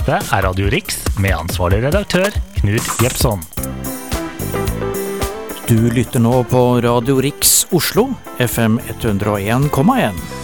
Dette Radio Rix med ansvarlig redaktør Knut Jepson. Du lytter nå på Radio Rix Oslo, FM 101,1.